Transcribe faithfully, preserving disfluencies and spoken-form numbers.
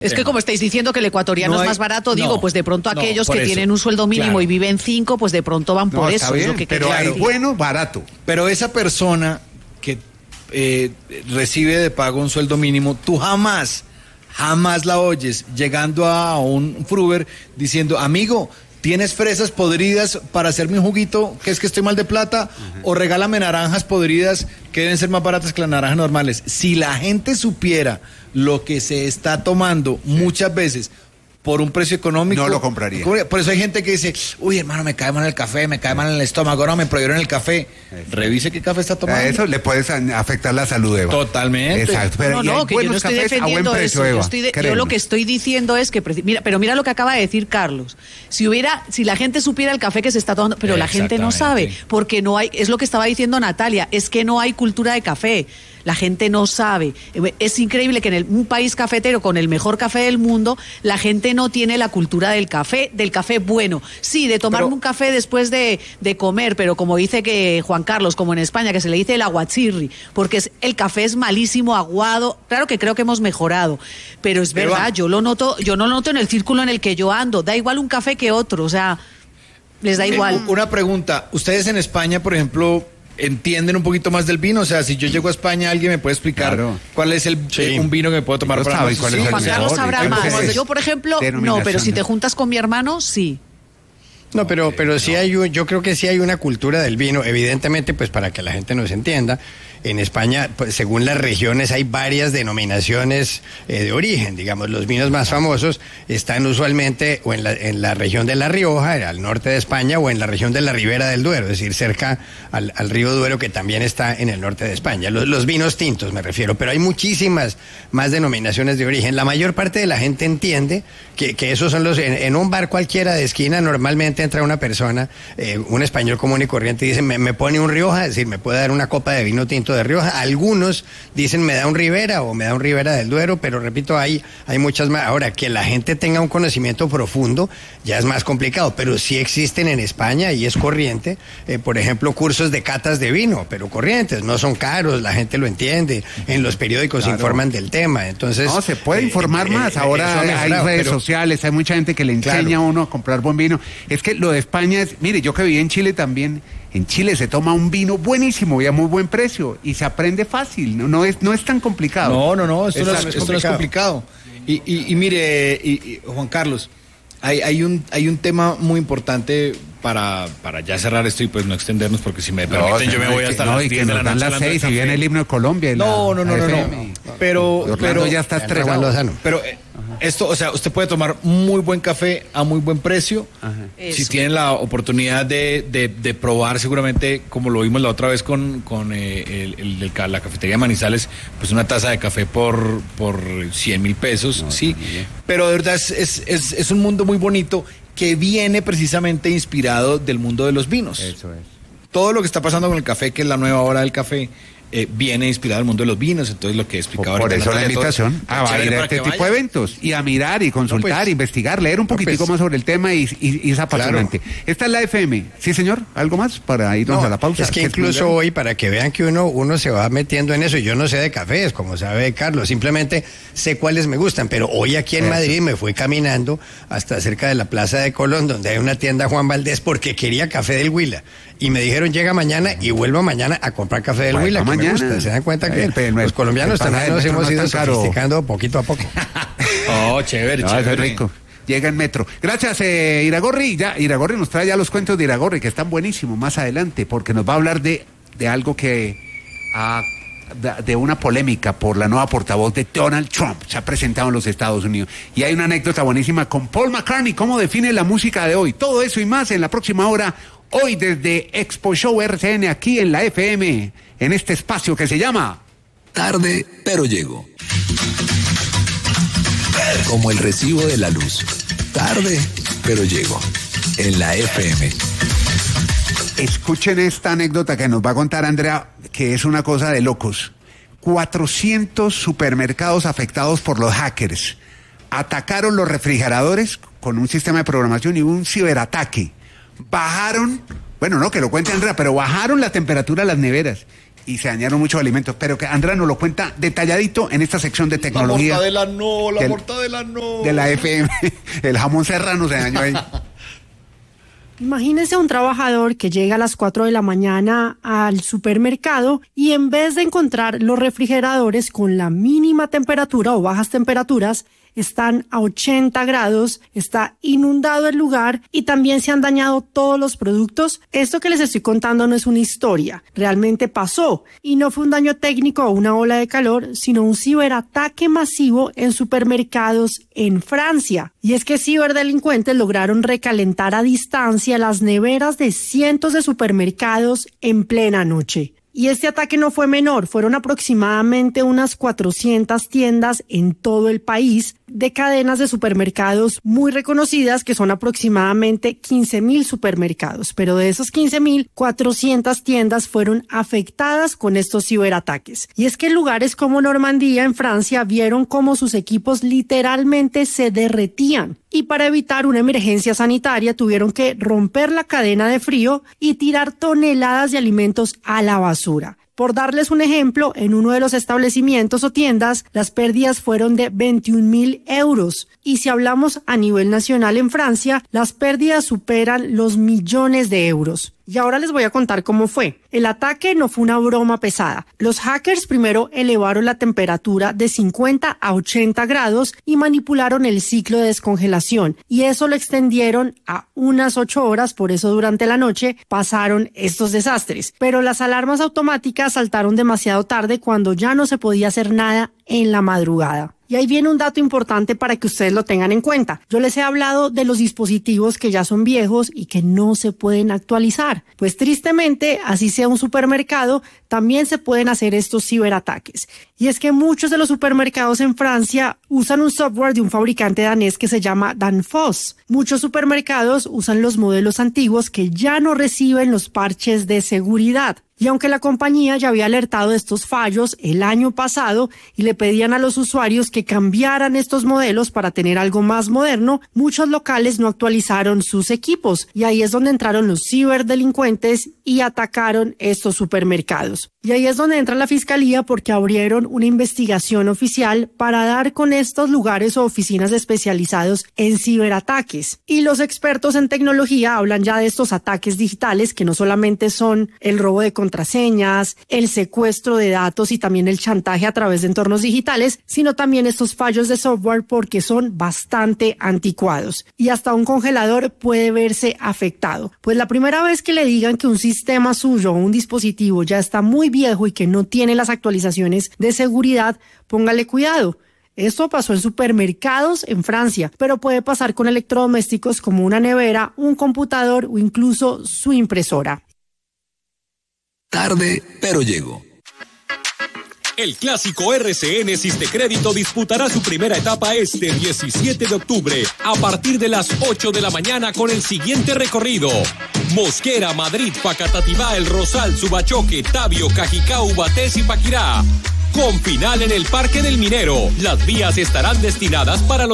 Es que como estáis diciendo que el ecuatoriano no hay, es más barato, digo, no, pues de pronto aquellos no, que eso, tienen un sueldo mínimo claro. y viven cinco, pues de pronto van por no, eso. Bien, es lo que pero hay bueno, barato. Pero esa persona que eh, recibe de pago un sueldo mínimo, tú jamás, jamás la oyes llegando a un fruver diciendo, amigo, ¿tienes fresas podridas para hacerme un juguito que es que estoy mal de plata? Uh-huh. O regálame naranjas podridas que deben ser más baratas que las naranjas normales. Si la gente supiera lo que se está tomando sí. muchas veces por un precio económico, no lo compraría. Por eso hay gente que dice, uy, hermano, me cae mal el café, me cae mal en el estómago, no, me prohibieron el café. Eso. Revise qué café está tomando. A eso le puedes afectar la salud, Eva. Totalmente. Exacto. Pero no, no, que yo no estoy defendiendo precio, eso. Eva, yo, estoy de, yo lo que estoy diciendo es que, mira, pero mira lo que acaba de decir Carlos. Si hubiera, si la gente supiera el café que se está tomando, pero la gente no sabe, porque no hay, es lo que estaba diciendo Natalia, es que no hay cultura de café. La gente no sabe. Es increíble que en el, un país cafetero con el mejor café del mundo, la gente no tiene la cultura del café, del café bueno. Sí, de tomarme pero, un café después de, de comer, pero como dice que Juan Carlos, como en España, que se le dice el aguachirri, porque es, el café es malísimo, aguado. Claro que creo que hemos mejorado, pero es verdad, pero, yo lo noto, yo no lo noto en el círculo en el que yo ando. Da igual un café que otro, o sea, les da igual. Una pregunta, ustedes en España, por ejemplo, ¿entienden un poquito más del vino? O sea, si yo llego a España, ¿alguien me puede explicar claro. cuál es el sí. eh, un vino que me puedo tomar para más? Sí, Juan Carlos sabrá más. Yo, por ejemplo, no, pero si te juntas con mi hermano, sí. No, pero, okay, pero no. sí hay, yo creo que sí hay una cultura del vino, evidentemente, pues para que la gente nos entienda. En España, pues, según las regiones, hay varias denominaciones eh, de origen. Digamos, los vinos más famosos están usualmente o en la, en la región de La Rioja, al norte de España, o en la región de la Ribera del Duero, es decir, cerca al, al río Duero, que también está en el norte de España. Los, los vinos tintos, me refiero, pero hay muchísimas más denominaciones de origen. La mayor parte de la gente entiende que, que esos son los... En, en un bar cualquiera de esquina, normalmente entra una persona, eh, un español común y corriente, y dice, me, me pone un Rioja, es decir, me puede dar una copa de vino tinto de Rioja. Algunos dicen me da un Ribera o me da un Ribera del Duero, pero repito, hay, hay muchas más. Ahora, que la gente tenga un conocimiento profundo ya es más complicado, pero sí existen en España y es corriente, eh, por ejemplo, cursos de catas de vino, pero corrientes, no son caros, la gente lo entiende, en los periódicos claro. informan del tema, entonces... No, se puede eh, informar eh, más, eh, ahora hay mejorado, redes pero, sociales, hay mucha gente que le enseña claro. a uno a comprar buen vino. Es que lo de España es, mire, yo que viví en Chile también, en Chile se toma un vino buenísimo y a muy buen precio y se aprende fácil, no, no, es, no es tan complicado. No, no, no, esto, no, es, esto no es complicado. Y, y, y mire, y, y, Juan Carlos, hay, hay, un, hay un tema muy importante para, para ya cerrar esto y pues no extendernos, porque si me permiten no, yo me voy hasta no, las diez de la noche. No, y que nos dan las seis y viene el himno de Colombia. No, no, no, no, no, no. Pero, pero ya está estresado. Pero eh, esto, o sea, usted puede tomar muy buen café a muy buen precio. Si tienen la oportunidad de, de, de probar, seguramente, como lo vimos la otra vez con, con eh, el, el, el, la cafetería Manizales, pues una taza de café por, por cien mil pesos, no, sí. También. Pero de verdad es, es, es, es un mundo muy bonito que viene precisamente inspirado del mundo de los vinos. Eso es. Todo lo que está pasando con el café, que es la nueva hora del café, eh, viene inspirado del mundo de los vinos, entonces lo que explicaba por, por ahorita. Por eso la invitación a ir a este tipo vaya. de eventos y a mirar y consultar, no, pues, investigar, leer un poquitico no, pues, más sobre el tema y, y, y es apasionante. Claro. Esta es la F M. Sí, señor, ¿algo más para irnos no, a la pausa? Es que incluso hoy, para que vean que uno, uno se va metiendo en eso, yo no sé de cafés, como sabe Carlos, simplemente sé cuáles me gustan, pero hoy aquí en eso. Madrid me fui caminando hasta cerca de la Plaza de Colón, donde hay una tienda Juan Valdés, porque quería café del Huila. Y me dijeron, llega mañana y vuelvo mañana a comprar café del bueno, Huila, que mañana. me gusta. ¿Se dan cuenta que el, el, los colombianos también nos hemos ido sofisticando poquito a poco? Oh, chévere, no, chévere. Es rico. Llega en metro. Gracias, eh, Iragorri. Ya, Iragorri nos trae ya los cuentos de Iragorri, que están buenísimos más adelante, porque nos va a hablar de, de algo que... Ah, de una polémica por la nueva portavoz de Donald Trump, se ha presentado en los Estados Unidos. Y hay una anécdota buenísima con Paul McCartney, cómo define la música de hoy. Todo eso y más en la próxima hora, hoy desde Expo Show R C N, aquí en la F M, en este espacio que se llama... Tarde, pero llego. Como el recibo de la luz. Tarde, pero llego. En la F M. Escuchen esta anécdota que nos va a contar Andrea, que es una cosa de locos. cuatrocientos supermercados afectados por los hackers. Atacaron los refrigeradores con un sistema de programación y un ciberataque. Bajaron, bueno, no, que lo cuente Andrea, pero bajaron la temperatura de las neveras. y se dañaron muchos alimentos, pero que Andrea nos lo cuenta detalladito en esta sección de tecnología. La mortadela no, la del, mortadela no. De la F M, el jamón serrano se dañó ahí. Imagínense a un trabajador que llega a las cuatro de la mañana al supermercado y en vez de encontrar los refrigeradores con la mínima temperatura o bajas temperaturas, están a ochenta grados, está inundado el lugar y también se han dañado todos los productos. Esto que les estoy contando no es una historia, realmente pasó y no fue un daño técnico o una ola de calor, sino un ciberataque masivo en supermercados en Francia. Y es que ciberdelincuentes lograron recalentar a distancia las neveras de cientos de supermercados en plena noche. Y este ataque no fue menor, fueron aproximadamente unas cuatrocientas tiendas en todo el país de cadenas de supermercados muy reconocidas que son aproximadamente quince mil supermercados, pero de esos quince mil, cuatrocientas tiendas fueron afectadas con estos ciberataques. Y es que en lugares como Normandía, en Francia, vieron cómo sus equipos literalmente se derretían. Y para evitar una emergencia sanitaria tuvieron que romper la cadena de frío y tirar toneladas de alimentos a la basura. Por darles un ejemplo, en uno de los establecimientos o tiendas, las pérdidas fueron de veintiún mil euros. Y si hablamos a nivel nacional en Francia, las pérdidas superan los millones de euros. Y ahora les voy a contar cómo fue. El ataque no fue una broma pesada. Los hackers primero elevaron la temperatura de cincuenta a ochenta grados y manipularon el ciclo de descongelación. Y eso lo extendieron a unas ocho horas, por eso durante la noche pasaron estos desastres. Pero las alarmas automáticas saltaron demasiado tarde cuando ya no se podía hacer nada en la madrugada. Y ahí viene un dato importante para que ustedes lo tengan en cuenta. Yo les he hablado de los dispositivos que ya son viejos y que no se pueden actualizar. Pues tristemente, así sea un supermercado, también se pueden hacer estos ciberataques. Y es que muchos de los supermercados en Francia usan un software de un fabricante danés que se llama Danfoss. Muchos supermercados usan los modelos antiguos que ya no reciben los parches de seguridad. Y aunque la compañía ya había alertado de estos fallos el año pasado y le pedían a los usuarios que cambiaran estos modelos para tener algo más moderno, muchos locales no actualizaron sus equipos. Y ahí es donde entraron los ciberdelincuentes y atacaron estos supermercados. Y ahí es donde entra la fiscalía porque abrieron una investigación oficial para dar con estos lugares o oficinas especializados en ciberataques. Y los expertos en tecnología hablan ya de estos ataques digitales que no solamente son el robo de contraseñas, el secuestro de datos y también el chantaje a través de entornos digitales, sino también estos fallos de software porque son bastante anticuados. Y hasta un congelador puede verse afectado. Pues la primera vez que le digan que un sistema suyo o un dispositivo ya está muy viejo y que no tiene las actualizaciones de seguridad, póngale cuidado. Esto pasó en supermercados en Francia, pero puede pasar con electrodomésticos como una nevera, un computador o incluso su impresora. Tarde, pero llego. El clásico R C N Sistecrédito disputará su primera etapa este diecisiete de octubre a partir de las ocho de la mañana con el siguiente recorrido: Mosquera, Madrid, Facatativá, El Rosal, Subachoque, Tabio, Cajicá, Ubatés y Paquirá. Con final en el Parque del Minero. Las vías estarán destinadas para los